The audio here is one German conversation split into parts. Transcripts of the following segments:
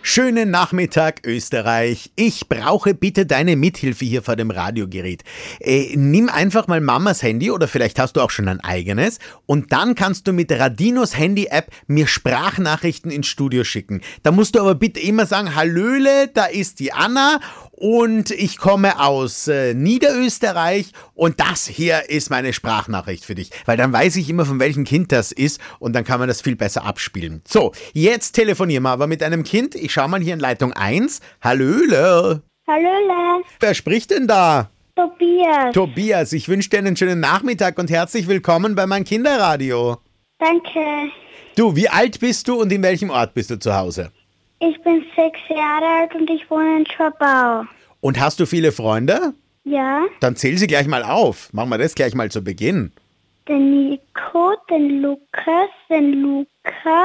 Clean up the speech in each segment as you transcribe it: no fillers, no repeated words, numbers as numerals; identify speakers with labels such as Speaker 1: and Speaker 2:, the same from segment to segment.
Speaker 1: Schönen Nachmittag, Österreich. Ich brauche bitte deine Mithilfe hier vor dem Radiogerät. Nimm einfach mal Mamas Handy oder vielleicht hast du auch schon ein eigenes und dann kannst du mit Radinos Handy-App mir Sprachnachrichten ins Studio schicken. Da musst du aber bitte immer sagen, Hallöle, da ist die Anna und ich komme aus Niederösterreich und das hier ist meine Sprachnachricht für dich. Weil dann weiß ich immer, von welchem Kind das ist und dann kann man das viel besser abspielen. So, jetzt telefonieren wir aber mit einem Kind. Ich schau mal hier in Leitung 1. Hallöle.
Speaker 2: Hallöle.
Speaker 1: Wer spricht denn da?
Speaker 2: Tobias.
Speaker 1: Tobias, ich wünsche dir einen schönen Nachmittag und herzlich willkommen bei meinem Kinderradio.
Speaker 2: Danke.
Speaker 1: Du, wie alt bist du und in welchem Ort bist du zu Hause?
Speaker 2: Ich bin 6 Jahre alt und ich wohne in Schwabau.
Speaker 1: Und hast du viele Freunde?
Speaker 2: Ja.
Speaker 1: Dann zähl sie gleich mal auf. Machen wir das gleich mal zu Beginn.
Speaker 2: Den Nico, den Lukas, den Luca,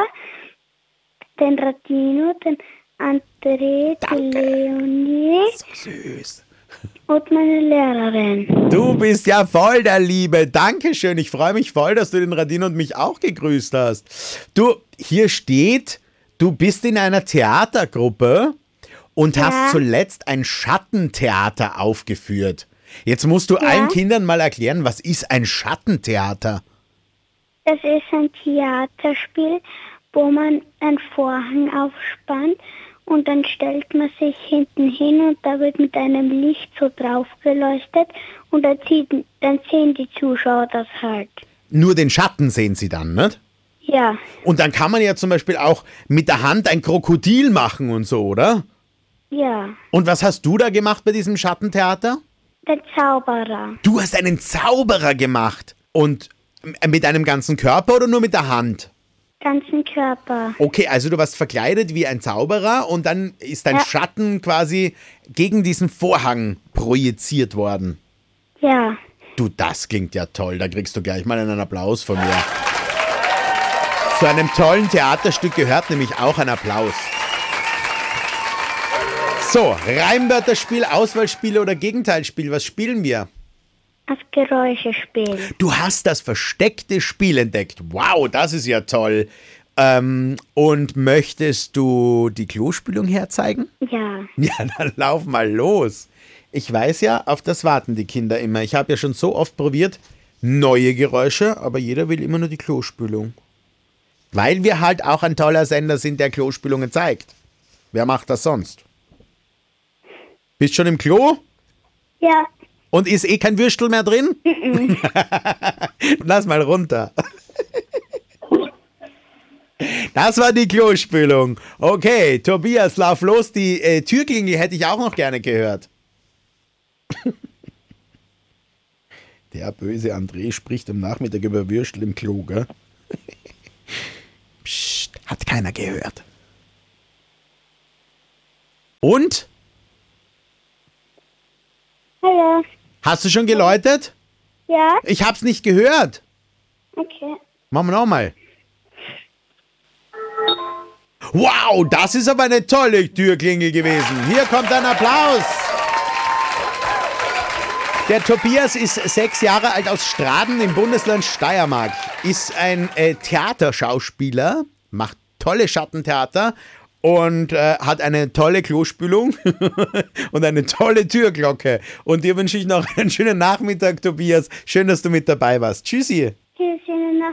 Speaker 2: den Radino, den André, die Leonie
Speaker 1: So süß.
Speaker 2: und meine Lehrerin.
Speaker 1: Du bist ja voll der Liebe. Dankeschön. Ich freue mich voll, dass du den Radin und mich auch gegrüßt hast. Du, hier steht, du bist in einer Theatergruppe und hast zuletzt ein Schattentheater aufgeführt. Jetzt musst du allen Kindern mal erklären, was ist ein Schattentheater?
Speaker 2: Das ist ein Theaterspiel, wo man einen Vorhang aufspannt und dann stellt man sich hinten hin und da wird mit einem Licht so drauf geleuchtet und dann sehen die Zuschauer das halt.
Speaker 1: Nur den Schatten sehen sie dann, nicht?
Speaker 2: Ja,
Speaker 1: Und dann kann man ja zum Beispiel auch mit der Hand ein Krokodil machen und so, oder?
Speaker 2: ja,
Speaker 1: Und was hast du da gemacht bei diesem Schattentheater?
Speaker 2: der Zauberer.
Speaker 1: Du hast einen Zauberer gemacht. Und mit einem ganzen Körper oder nur mit der Hand?
Speaker 2: Ganzen Körper.
Speaker 1: Okay, also du warst verkleidet wie ein Zauberer und dann ist dein Schatten quasi gegen diesen Vorhang projiziert worden.
Speaker 2: Ja,
Speaker 1: Du, das klingt ja toll. Da kriegst du gleich mal einen Applaus von mir. Zu einem tollen Theaterstück gehört nämlich auch ein Applaus. So, Reimwörterspiel, Auswahlspiel oder Gegenteilspiel, was spielen wir?
Speaker 2: das Geräuschespiel.
Speaker 1: Du hast das versteckte Spiel entdeckt. Wow, das ist ja toll. Und möchtest du die Klospülung herzeigen?
Speaker 2: Ja,
Speaker 1: Ja, dann lauf mal los. Ich weiß ja, auf das warten die Kinder immer. Ich habe ja schon so oft probiert, neue Geräusche, aber jeder will immer nur die Klospülung. Weil wir halt auch ein toller Sender sind, der Klospülungen zeigt. Wer macht das sonst? Bist schon im Klo?
Speaker 2: ja,
Speaker 1: Und ist eh kein Würstel mehr drin? Lass mal runter. Das war die Klospülung. Okay, Tobias, lauf los. Die Türklingel hätte ich auch noch gerne gehört. Der böse André spricht am Nachmittag über Würstel im Klo, gell? Psst, hat keiner gehört. Und?
Speaker 2: hallo.
Speaker 1: Hast du schon geläutet?
Speaker 2: Ja,
Speaker 1: Ich hab's nicht gehört.
Speaker 2: okay.
Speaker 1: Machen wir nochmal. Wow, das ist aber eine tolle Türklingel gewesen. Hier kommt ein Applaus. Der Tobias ist 6 Jahre alt aus Straden im Bundesland Steiermark. Ist ein Theaterschauspieler, macht tolle Schattentheater und hat eine tolle Klospülung und eine tolle Türglocke. Und dir wünsche ich noch einen schönen Nachmittag, Tobias. Schön, dass du mit dabei warst. Tschüssi.
Speaker 2: Tschüss, schönen